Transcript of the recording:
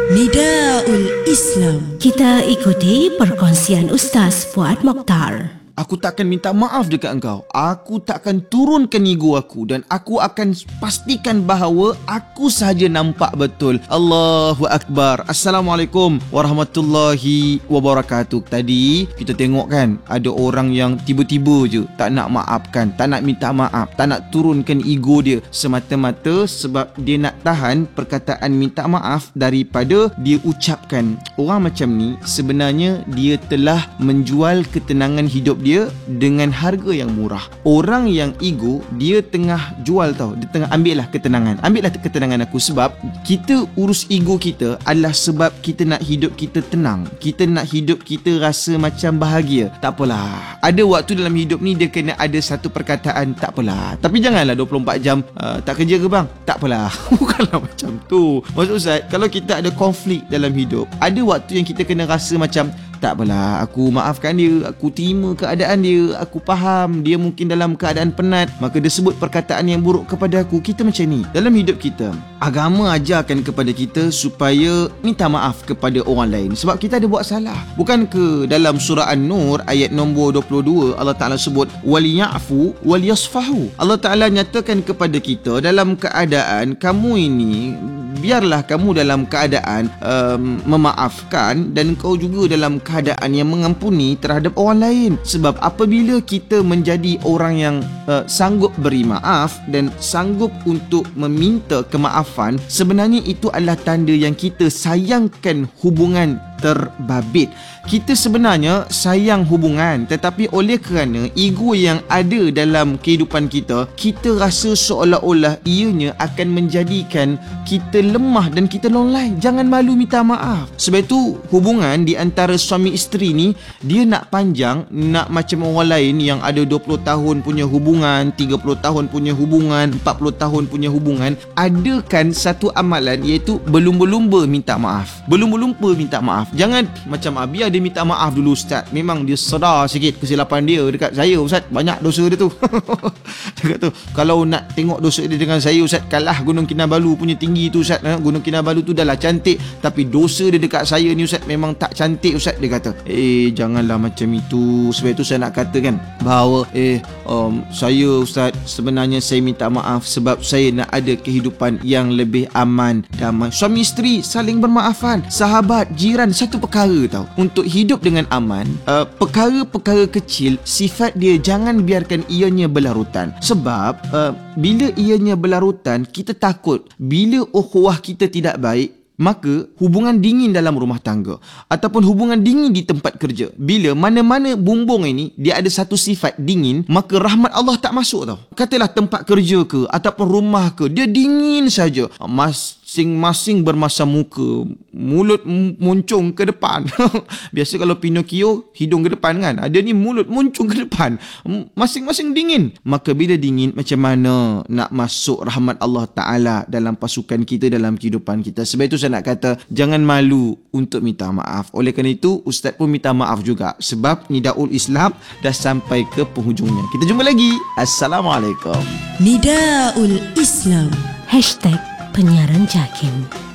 Nidaul Islam. Kita ikuti perkongsian Ustaz Fuad Mokhtar. Aku takkan minta maaf dekat engkau. Aku takkan turunkan ego aku. Dan aku akan pastikan bahawa aku sahaja nampak betul. Allahu Akbar. Assalamualaikum warahmatullahi wabarakatuh. Tadi kita tengok kan, ada orang yang tiba-tiba je tak nak maafkan, tak nak minta maaf, tak nak turunkan ego dia, semata-mata sebab dia nak tahan perkataan minta maaf daripada dia ucapkan. Orang macam ni sebenarnya dia telah menjual ketenangan hidup dia dengan harga yang murah. Orang yang ego, dia tengah jual tau. Dia tengah ambillah ketenangan aku. Sebab kita urus ego kita adalah sebab kita nak hidup kita tenang. Kita nak hidup kita rasa macam bahagia. Tak apalah, ada waktu dalam hidup ni dia kena ada satu perkataan, tak apalah. Tapi janganlah 24 jam tak kerja ke bang? Tak apalah. Bukanlah macam tu. Maksud Ustaz, kalau kita ada konflik dalam hidup, ada waktu yang kita kena rasa macam tak apalah, aku maafkan dia, aku terima keadaan dia, aku faham dia mungkin dalam keadaan penat, maka dia sebut perkataan yang buruk kepada aku. Kita macam ni dalam hidup kita. Agama ajarkan kepada kita supaya minta maaf kepada orang lain sebab kita ada buat salah. Bukan ke dalam surah An-Nur ayat nombor 22 Allah Ta'ala sebut waliyafu waliyasfahu. Allah Ta'ala nyatakan kepada kita dalam keadaan kamu ini, biarlah kamu dalam keadaan memaafkan dan kau juga dalam keadaan yang mengampuni terhadap orang lain. Sebab apabila kita menjadi orang yang sanggup beri maaf dan sanggup untuk meminta kemaafan, sebenarnya itu adalah tanda yang kita sayangkan hubungan terbabit. Kita sebenarnya sayang hubungan, tetapi oleh kerana ego yang ada dalam kehidupan kita, kita rasa seolah-olah ianya akan menjadikan kita lemah dan kita lolai. Jangan malu minta maaf. Sebab itu hubungan di antara suami isteri ni, dia nak panjang, nak macam orang lain yang ada 20 tahun punya hubungan, 30 tahun punya hubungan, 40 tahun punya hubungan. Adakan satu amalan iaitu berlumba-lumba minta maaf. Berlumba-lumba minta maaf. Jangan macam biar dia minta maaf dulu Ustaz. Memang dia sedar sikit kesilapan dia dekat saya Ustaz. Banyak dosa dia tu. Dia kata kalau nak tengok dosa dia dengan saya Ustaz, kalah Gunung Kinabalu punya tinggi tu Ustaz. Gunung Kinabalu tu dah lah cantik, tapi dosa dia dekat saya ni Ustaz memang tak cantik Ustaz. Dia kata janganlah macam itu. Sebab itu saya nak katakan bahawa saya Ustaz, sebenarnya saya minta maaf sebab saya nak ada kehidupan yang lebih aman, damai. Suami isteri saling bermaafan, sahabat, jiran, satu perkara tau untuk hidup dengan aman. Perkara-perkara kecil, sifat dia jangan biarkan ianya berlarutan. Sebab bila ianya berlarutan, kita takut bila ukhuwah kita tidak baik, maka hubungan dingin dalam rumah tangga ataupun hubungan dingin di tempat kerja. Bila mana-mana bumbung ini dia ada satu sifat dingin, maka rahmat Allah tak masuk tau. Katalah tempat kerja ke ataupun rumah ke, dia dingin saja. Masing-masing bermasam muka, mulut muncung ke depan. Biasa kalau Pinocchio hidung ke depan kan, ada ni mulut muncung ke depan. Masing-masing dingin. Maka bila dingin, macam mana nak masuk rahmat Allah Ta'ala dalam pasukan kita, dalam kehidupan kita. Sebab itu saya nak kata, jangan malu untuk minta maaf. Oleh kerana itu, Ustaz pun minta maaf juga sebab Nidaul Islam dah sampai ke penghujungnya. Kita jumpa lagi. Assalamualaikum. Nidaul Islam. #penyiaran JAKIM.